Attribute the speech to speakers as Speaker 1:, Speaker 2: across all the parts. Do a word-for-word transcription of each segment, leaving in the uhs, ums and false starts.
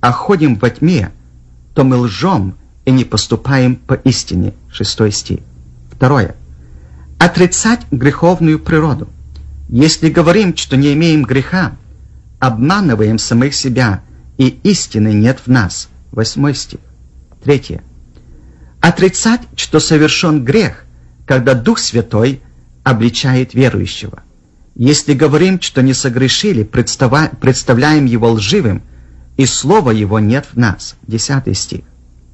Speaker 1: а ходим во тьме, то мы лжем и не поступаем по истине. Шестой стих. Второе. Отрицать греховную природу. Если говорим, что не имеем греха, обманываем самих себя, и истины нет в нас. Восьмой стих. Третье. Отрицать, что совершен грех, когда Дух Святой обличает верующего. Если говорим, что не согрешили, представляем его лживым, и слова его нет в нас. Десятый стих.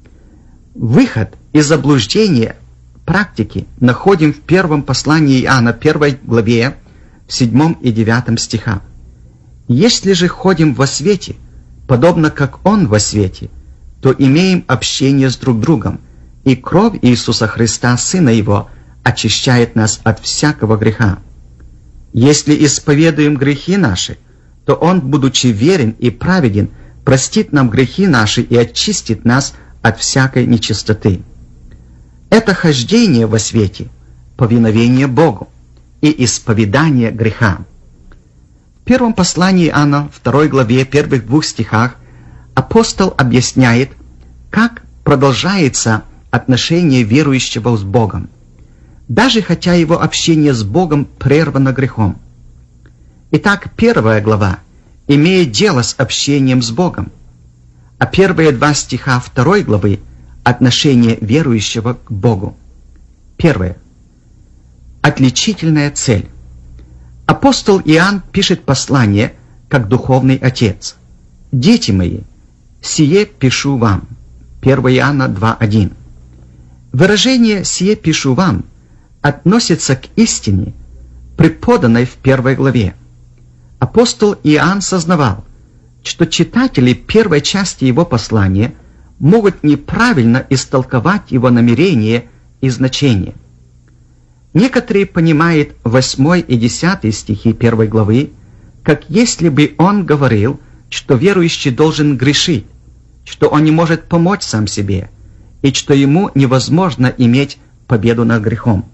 Speaker 1: Выход из заблуждения практики находим в первом послании Иоанна, первой главе, в седьмом и девятом стихах. Если же ходим во свете, подобно как Он во свете, то имеем общение с друг другом, и кровь Иисуса Христа, Сына Его, очищает нас от всякого греха. Если исповедуем грехи наши, то Он, будучи верен и праведен, простит нам грехи наши и очистит нас от всякой нечистоты. Это хождение во свете, повиновение Богу и исповедание греха. В первом послании Иоанна, второй главе, первых двух стихах, апостол объясняет, как продолжается отношение верующего с Богом, даже хотя его общение с Богом прервано грехом. Итак, первая глава имеет дело с общением с Богом, а первые два стиха второй главы – отношение верующего к Богу. Первое. Отличительная цель. Апостол Иоанн пишет послание как духовный отец. «Дети мои, сие пишу вам». первое Иоанна два один. Выражение «сие пишу вам» относится к истине, преподанной в первой главе. Апостол Иоанн сознавал, что читатели первой части его послания могут неправильно истолковать его намерение и значение. Некоторые понимают восьмой и десятый стихи первой главы, как если бы он говорил, что верующий должен грешить, что он не может помочь сам себе, и что ему невозможно иметь победу над грехом.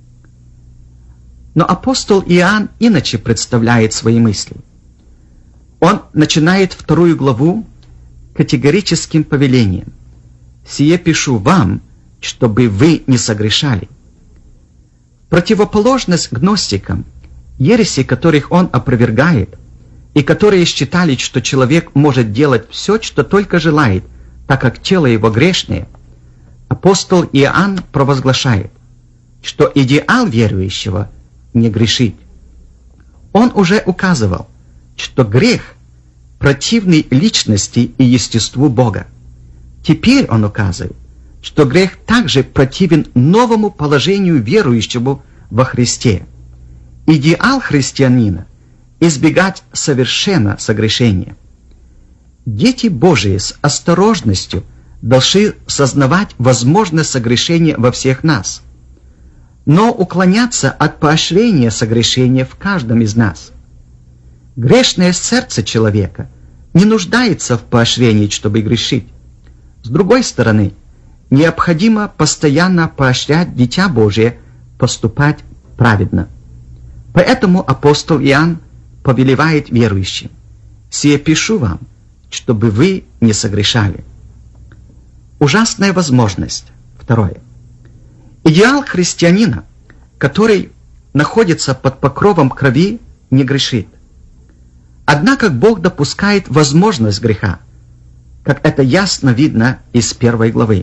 Speaker 1: Но апостол Иоанн иначе представляет свои мысли. Он начинает вторую главу категорическим повелением: «Сие пишу вам, чтобы вы не согрешали». Противоположность гностикам, ереси которых он опровергает, и которые считали, что человек может делать все, что только желает, так как тело его грешное, апостол Иоанн провозглашает, что идеал верующего – не грешить. Он уже указывал, что грех противный личности и естеству Бога. Теперь он указывает, что грех также противен новому положению верующего во Христе. Идеал христианина – избегать совершенно согрешения. Дети Божии с осторожностью должны сознавать возможность согрешения во всех нас, но уклоняться от поощрения согрешения в каждом из нас. Грешное сердце человека не нуждается в поощрении, чтобы грешить. С другой стороны, необходимо постоянно поощрять Дитя Божие поступать праведно. Поэтому апостол Иоанн повелевает верующим: «Сие пишу вам, чтобы вы не согрешали». Ужасная возможность. Второе. Идеал христианина, который находится под покровом крови, не грешит. Однако Бог допускает возможность греха, как это ясно видно из первой главы.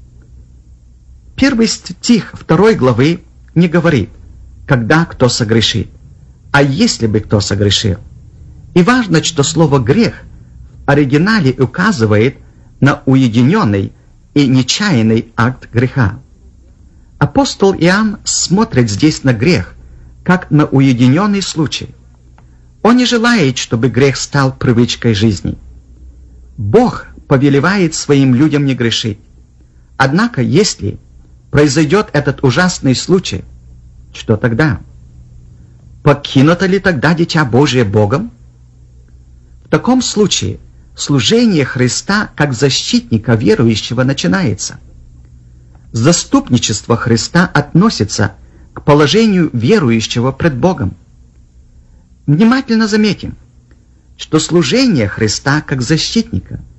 Speaker 1: Первый стих второй главы не говорит, когда кто согрешит, а если бы кто согрешил. И важно, что слово «грех» в оригинале указывает на уединенный и нечаянный акт греха. Апостол Иоанн смотрит здесь на грех, как на уединенный случай. Он не желает, чтобы грех стал привычкой жизни. Бог повелевает своим людям не грешить. Однако, если произойдет этот ужасный случай, что тогда? Покинуто ли тогда Дитя Божие Богом? В таком случае служение Христа как защитника верующего начинается. Заступничество Христа относится к положению верующего пред Богом. Внимательно заметим, что служение Христа как защитника